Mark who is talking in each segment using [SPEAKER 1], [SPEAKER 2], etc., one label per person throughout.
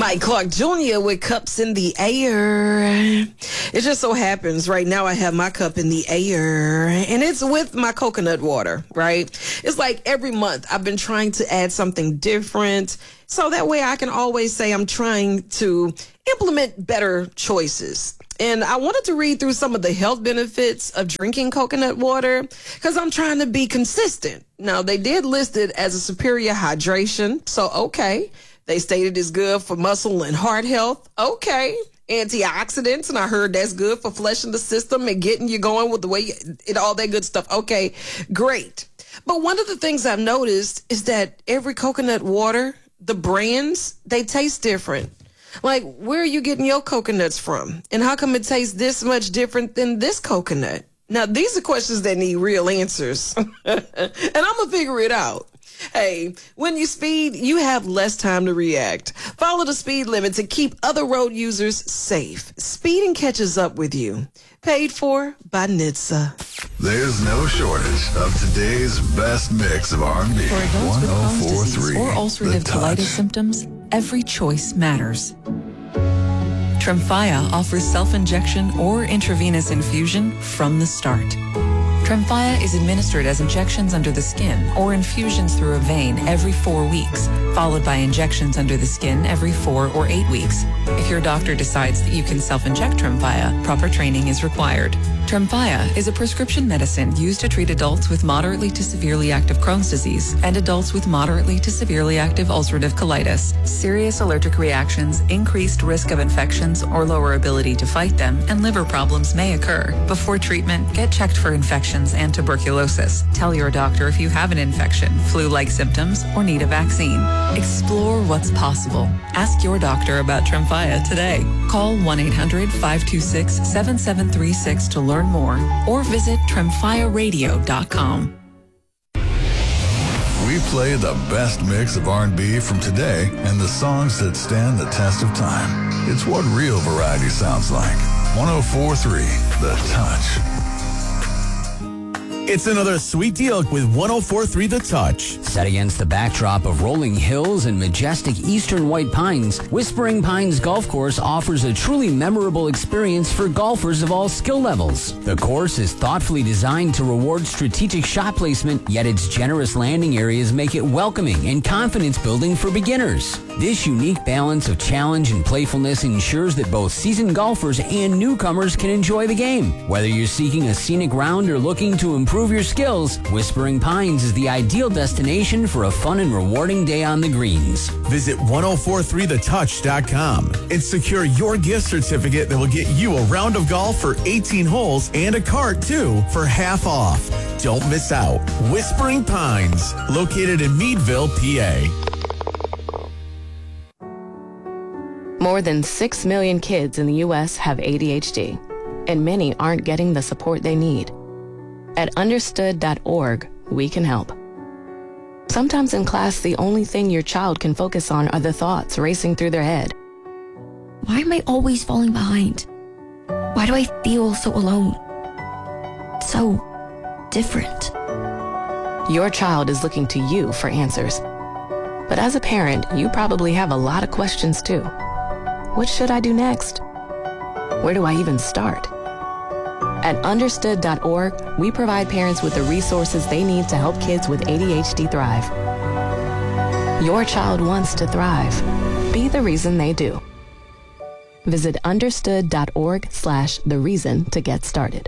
[SPEAKER 1] Mike Clark Jr. with Cups in the Air. It just so happens right now I have my cup in the air, and it's with my coconut water, right? It's like every month I've been trying to add something different, so that way I can always say I'm trying to implement better choices. And I wanted to read through some of the health benefits of drinking coconut water because I'm trying to be consistent. Now, they did list it as a superior hydration, so okay. They stated it's good for muscle and heart health. Okay. Antioxidants, and I heard that's good for flushing the system and getting you going with the way all that good stuff. Okay, great. But one of the things I've noticed is that every coconut water, the brands, they taste different. Like, where are you getting your coconuts from? And how come it tastes this much different than this coconut? Now, these are questions that need real answers. And I'm going to figure it out. Hey, when you speed, you have less time to react. Follow the speed limit to keep other road users safe. Speeding catches up with you. Paid for by NHTSA.
[SPEAKER 2] There's no shortage of today's best mix of R&B.
[SPEAKER 3] For adults with Crohn's
[SPEAKER 2] 104.3
[SPEAKER 3] disease or ulcerative colitis symptoms, every choice matters. Tremfya offers self-injection or intravenous infusion from the start. Tremfya is administered as injections under the skin or infusions through a vein every 4 weeks, followed by injections under the skin every 4 or 8 weeks. If your doctor decides that you can self-inject Tremfya, proper training is required. Tremfya is a prescription medicine used to treat adults with moderately to severely active Crohn's disease and adults with moderately to severely active ulcerative colitis. Serious allergic reactions, increased risk of infections or lower ability to fight them, and liver problems may occur. Before treatment, get checked for infections and tuberculosis. Tell your doctor if you have an infection, flu-like symptoms, or need a vaccine. Explore what's possible. Ask your doctor about Tremfya today. Call 1-800-526-7736 to learn more, or visit tremfyaradio.com.
[SPEAKER 2] We play the best mix of R&B from today and the songs that stand the test of time. It's what real variety sounds like. 104.3 The Touch.
[SPEAKER 4] It's another sweet deal with 104.3 The Touch.
[SPEAKER 5] Set against the backdrop of rolling hills and majestic eastern white pines, Whispering Pines Golf Course offers a truly memorable experience for golfers of all skill levels. The course is thoughtfully designed to reward strategic shot placement, yet its generous landing areas make it welcoming and confidence-building for beginners. This unique balance of challenge and playfulness ensures that both seasoned golfers and newcomers can enjoy the game. Whether you're seeking a scenic round or looking to improve your skills, Whispering Pines is the ideal destination for a fun and rewarding day on the greens.
[SPEAKER 4] Visit 1043thetouch.com and secure your gift certificate that will get you a round of golf for 18 holes and a cart, too, for half off. Don't miss out. Whispering Pines, located in Meadville, PA.
[SPEAKER 6] More than 6 million kids in the U.S. have ADHD, and many aren't getting the support they need. At understood.org, we can help. Sometimes in class, the only thing your child can focus on are the thoughts racing through their head.
[SPEAKER 7] Why am I always falling behind? Why do I feel so alone? So different.
[SPEAKER 6] Your child is looking to you for answers. But as a parent, you probably have a lot of questions too. What should I do next? Where do I even start? At understood.org, we provide parents with the resources they need to help kids with ADHD thrive. Your child wants to thrive. Be the reason they do. Visit understood.org/the-reason to get started.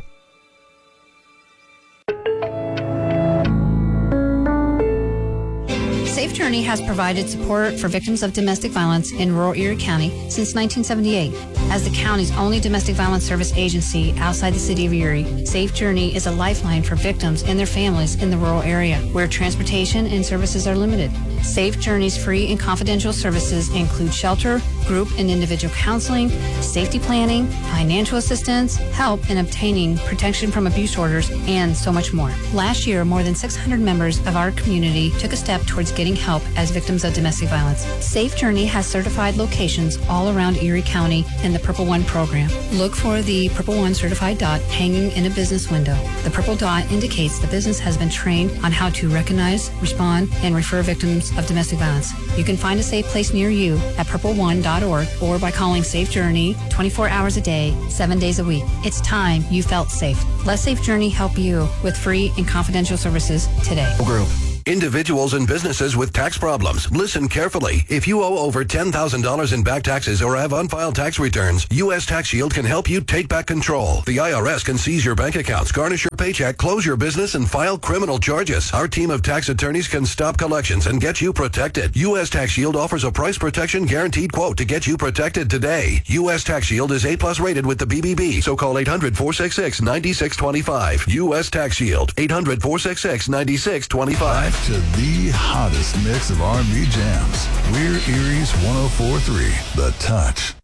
[SPEAKER 8] Safe Journey has provided support for victims of domestic violence in rural Erie County since 1978. As the county's only domestic violence service agency outside the city of Erie, Safe Journey is a lifeline for victims and their families in the rural area where transportation and services are limited. Safe Journey's free and confidential services include shelter, group and individual counseling, safety planning, financial assistance, help in obtaining protection from abuse orders, and so much more. Last year, more than 600 members of our community took a step towards getting getting help as victims of domestic violence. Safe Journey has certified locations all around Erie County in the Purple One program. Look for the Purple One certified dot hanging in a business window. The purple dot indicates the business has been trained on how to recognize, respond, and refer victims of domestic violence. You can find a safe place near you at purpleone.org or by calling Safe Journey 24 hours a day, 7 days a week. It's time you felt safe. Let Safe Journey help you with free and confidential services today.
[SPEAKER 9] Group. Individuals and businesses with tax problems. Listen carefully. If you owe over $10,000 in back taxes or have unfiled tax returns, U.S. Tax Shield can help you take back control. The IRS can seize your bank accounts, garnish your paycheck, close your business, and file criminal charges. Our team of tax attorneys can stop collections and get you protected. U.S. Tax Shield offers a price protection guaranteed quote to get you protected today. U.S. Tax Shield is A+ rated with the BBB, so call 800-466-9625. U.S. Tax Shield, 800-466-9625.
[SPEAKER 2] To the hottest mix of R&B jams. We're Erie's 104.3, The Touch.